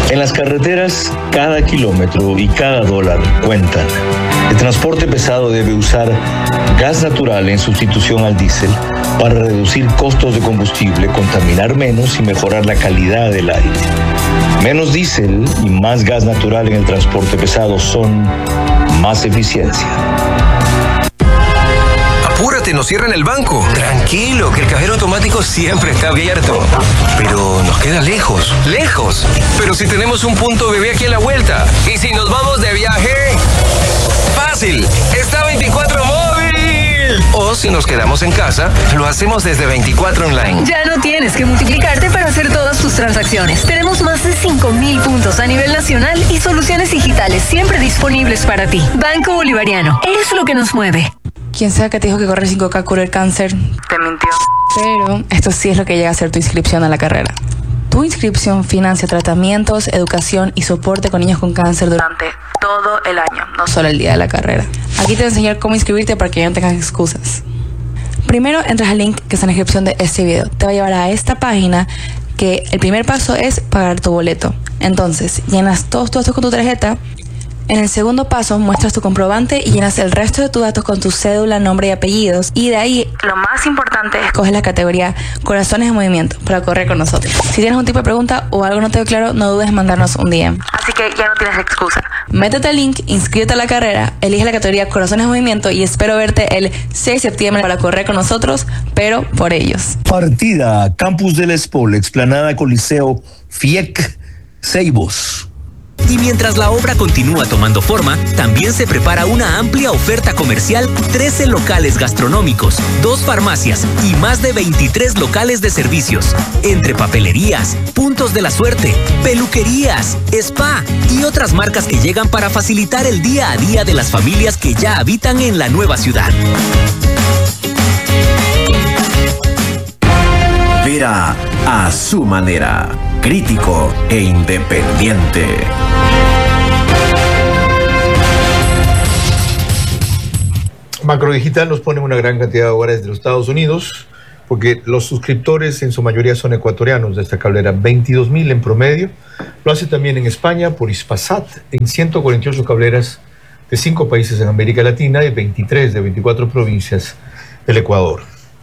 En las carreteras, cada kilómetro y cada dólar cuentan. El transporte pesado debe usar gas natural en sustitución al diésel para reducir costos de combustible, contaminar menos y mejorar la calidad del aire. Menos diésel y más gas natural en el transporte pesado son más eficiencia. Apúrate, nos cierran el banco. Tranquilo, que el cajero automático siempre está abierto. Pero nos queda lejos. ¡Lejos! Pero si tenemos un punto bebé aquí a la vuelta. ¿Y si nos vamos de viaje? ¡Fácil! ¡Está 24 móvil! O si nos quedamos en casa, lo hacemos desde 24 online. Ya no tienes que multiplicarte para hacer todas tus transacciones. Tenemos más de 5,000 puntos a nivel nacional y soluciones digitales siempre disponibles para ti. Banco Bolivariano. Es lo que nos mueve. Quien sea que te dijo que correr 5K cura el cáncer, te mintió. Pero esto sí es lo que llega a ser tu inscripción a la carrera. Tu inscripción financia tratamientos, educación y soporte con niños con cáncer durante todo el año, no solo el día de la carrera. Aquí te voy a enseñar cómo inscribirte para que ya no tengas excusas. Primero entras al link que está en la descripción de este video. Te va a llevar a esta página que el primer paso es pagar tu boleto. Entonces, llenas todos tus datos con tu tarjeta. En el segundo paso, muestras tu comprobante y llenas el resto de tus datos con tu cédula, nombre y apellidos. Y de ahí, lo más importante, escoges la categoría Corazones en Movimiento para correr con nosotros. Si tienes un tipo de pregunta o algo no te quedó claro, no dudes en mandarnos un DM. Así que ya no tienes excusa. Métete al link, inscríbete a la carrera, elige la categoría Corazones en Movimiento y espero verte el 6 de septiembre para correr con nosotros, pero por ellos. Partida, Campus del Espol, Explanada Coliseo, FIEC, Ceibos. Y mientras la obra continúa tomando forma, también se prepara una amplia oferta comercial, 13 locales gastronómicos, 2 farmacias y más de 23 locales de servicios, entre papelerías, puntos de la suerte, peluquerías, spa y otras marcas que llegan para facilitar el día a día de las familias que ya habitan en la nueva ciudad. Vera a su manera, crítico e independiente. Macrodigital nos pone una gran cantidad de hogares de los Estados Unidos, porque los suscriptores en su mayoría son ecuatorianos de esta cablera, 22,000 en promedio. Lo hace también en España por Hispasat, en 148 cableras de 5 países en América Latina y 23 de 24 provincias del Ecuador.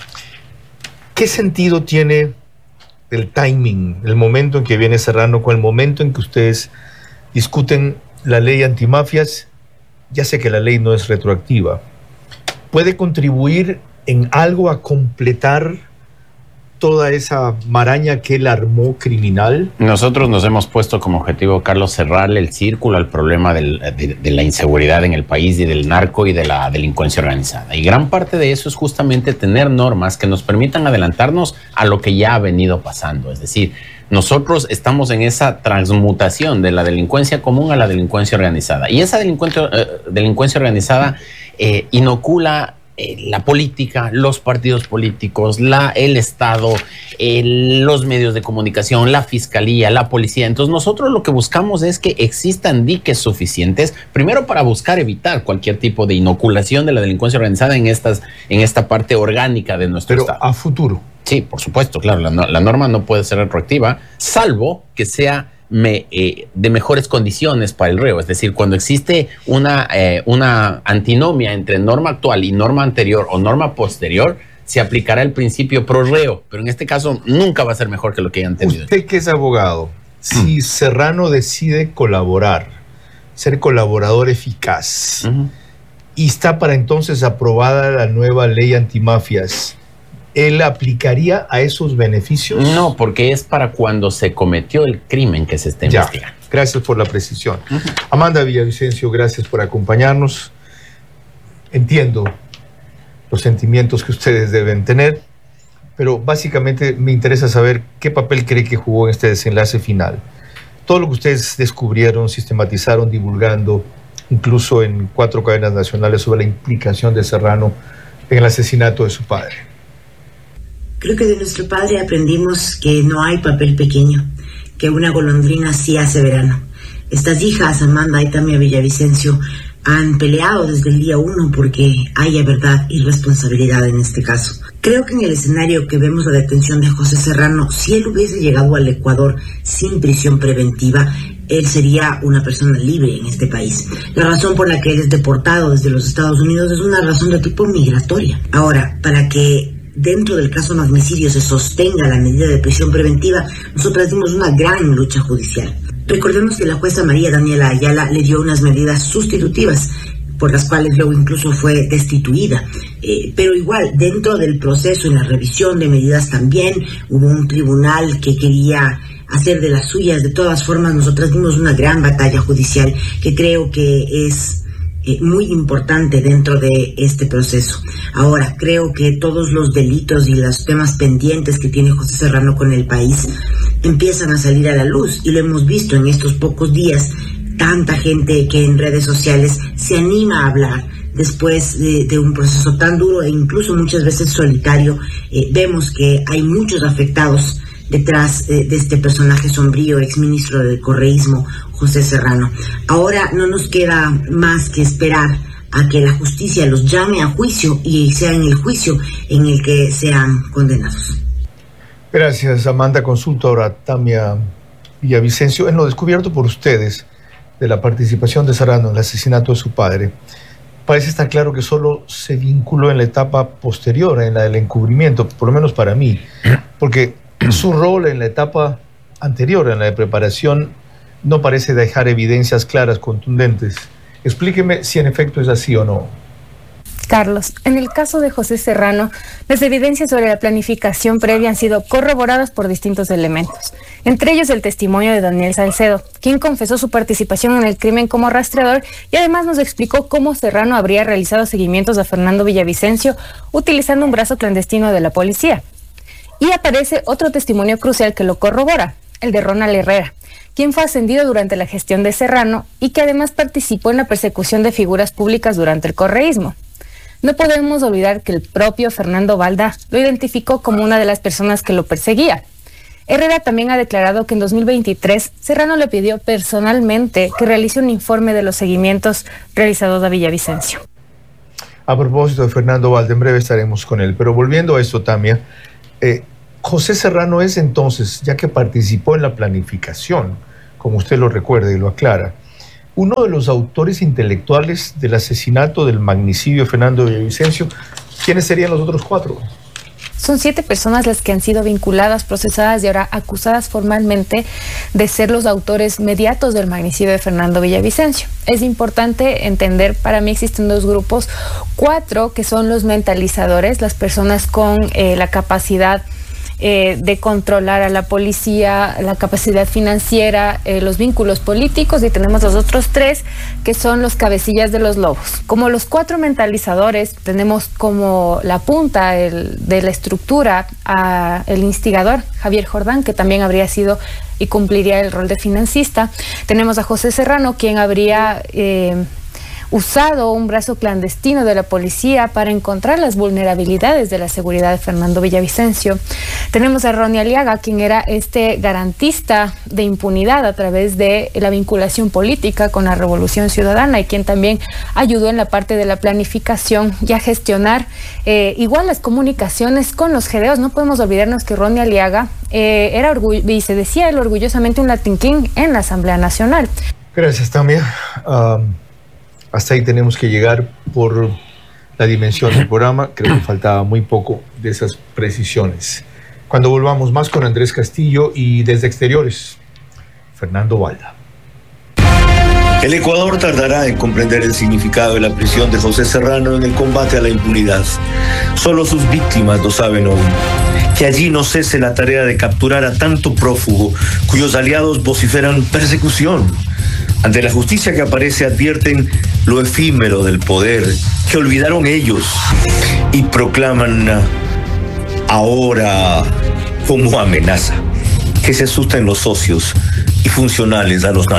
¿Qué sentido tiene el timing, el momento en que viene Serrano con el momento en que ustedes discuten la ley antimafias? Ya sé que la ley no es retroactiva. ¿Puede contribuir en algo a completar toda esa maraña que él armó criminal? Nosotros nos hemos puesto como objetivo, Carlos, cerrarle el círculo al problema de la inseguridad en el país y del narco y de la delincuencia organizada. Y gran parte de eso es justamente tener normas que nos permitan adelantarnos a lo que ya ha venido pasando. Es decir, nosotros estamos en esa transmutación de la delincuencia común a la delincuencia organizada. Y esa delincuencia organizada inocula la política, los partidos políticos, el Estado, los medios de comunicación, la fiscalía, la policía. Entonces nosotros lo que buscamos es que existan diques suficientes, primero para buscar evitar cualquier tipo de inoculación de la delincuencia organizada en esta parte orgánica de nuestro Estado. Pero a futuro. Sí, por supuesto, claro, la norma no puede ser retroactiva, salvo que sea de mejores condiciones para el reo. Es decir, cuando existe una antinomia entre norma actual y norma anterior o norma posterior, se aplicará el principio pro reo, pero en este caso nunca va a ser mejor que lo que hayan tenido. Usted que es abogado, si Serrano decide colaborar, ser colaborador eficaz, y está para entonces aprobada la nueva ley antimafias, ¿él aplicaría a esos beneficios? No, porque es para cuando se cometió el crimen que se está investigando. Gracias por la precisión. Amanda Villavicencio, gracias por acompañarnos. Entiendo los sentimientos que ustedes deben tener, pero básicamente me interesa saber qué papel cree que jugó en este desenlace final. Todo lo que ustedes descubrieron, sistematizaron, divulgando, incluso en 4 cadenas nacionales, sobre la implicación de Serrano en el asesinato de su padre. Creo que de nuestro padre aprendimos que no hay papel pequeño, que una golondrina sí hace verano. Estas hijas, Amanda y Tamia Villavicencio, han peleado desde el día 1 porque haya verdad y responsabilidad en este caso. Creo que en el escenario que vemos la detención de José Serrano, si él hubiese llegado al Ecuador sin prisión preventiva, él sería una persona libre en este país. La razón por la que él es deportado desde los Estados Unidos es una razón de tipo migratoria. Ahora, para que dentro del caso magnicidio se sostenga la medida de prisión preventiva, nosotros dimos una gran lucha judicial. Recordemos que la jueza María Daniela Ayala le dio unas medidas sustitutivas, por las cuales luego incluso fue destituida. Pero igual, dentro del proceso, en la revisión de medidas también, hubo un tribunal que quería hacer de las suyas. De todas formas, nosotras dimos una gran batalla judicial que creo que es muy importante dentro de este proceso. Ahora, creo que todos los delitos y los temas pendientes que tiene José Serrano con el país empiezan a salir a la luz, y lo hemos visto en estos pocos días. Tanta gente que en redes sociales se anima a hablar después de un proceso tan duro e incluso muchas veces solitario. Vemos que hay muchos afectados detrás de este personaje sombrío, exministro del correísmo, José Serrano. Ahora no nos queda más que esperar a que la justicia los llame a juicio y sea en el juicio en el que sean condenados. Gracias, Amanda. Consulto ahora a Tamia Villavicencio. En lo descubierto por ustedes de la participación de Serrano en el asesinato de su padre, parece estar claro que solo se vinculó en la etapa posterior, en la del encubrimiento, por lo menos para mí, porque su rol en la etapa anterior, en la de preparación, no parece dejar evidencias claras, contundentes. Explíqueme si en efecto es así o no. Carlos, en el caso de José Serrano, las evidencias sobre la planificación previa han sido corroboradas por distintos elementos, entre ellos el testimonio de Daniel Salcedo, quien confesó su participación en el crimen como rastreador y además nos explicó cómo Serrano habría realizado seguimientos a Fernando Villavicencio utilizando un brazo clandestino de la policía. Y aparece otro testimonio crucial que lo corrobora, el de Ronald Herrera, quien fue ascendido durante la gestión de Serrano y que además participó en la persecución de figuras públicas durante el correísmo. No podemos olvidar que el propio Fernando Balda lo identificó como una de las personas que lo perseguía. Herrera también ha declarado que en 2023 Serrano le pidió personalmente que realice un informe de los seguimientos realizados a Villavicencio. A propósito de Fernando Balda, en breve estaremos con él. Pero volviendo a esto, Tamia, José Serrano es entonces, ya que participó en la planificación, como usted lo recuerda y lo aclara, uno de los autores intelectuales del asesinato del magnicidio de Fernando Villavicencio. ¿Quiénes serían los otros 4? Son 7 personas las que han sido vinculadas, procesadas y ahora acusadas formalmente de ser los autores mediatos del magnicidio de Fernando Villavicencio. Es importante entender, para mí existen 2 grupos, 4 que son los mentalizadores, las personas con la capacidad de controlar a la policía, la capacidad financiera, los vínculos políticos, y tenemos los otros 3 que son los cabecillas de los lobos. Como los 4 mentalizadores, tenemos como la punta de la estructura el instigador, Javier Jordán, que también habría sido y cumpliría el rol de financista. Tenemos a José Serrano, quien habría usado un brazo clandestino de la policía para encontrar las vulnerabilidades de la seguridad de Fernando Villavicencio. Tenemos a Ronnie Aliaga, quien era este garantista de impunidad a través de la vinculación política con la Revolución Ciudadana y quien también ayudó en la parte de la planificación y a gestionar igual las comunicaciones con los GDOs. No podemos olvidarnos que Ronnie Aliaga era y se decía él orgullosamente un Latin King en la Asamblea Nacional. Gracias, Tamia. Hasta ahí tenemos que llegar por la dimensión del programa. Creo que faltaba muy poco de esas precisiones. Cuando volvamos más con Andrés Castillo y desde exteriores, Fernando Balda. El Ecuador tardará en comprender el significado de la prisión de José Serrano en el combate a la impunidad. Solo sus víctimas lo saben aún. Que allí no cese la tarea de capturar a tanto prófugo cuyos aliados vociferan persecución. Ante la justicia que aparece advierten lo efímero del poder que olvidaron ellos y proclaman ahora como amenaza. Que se asusten los socios y funcionales a los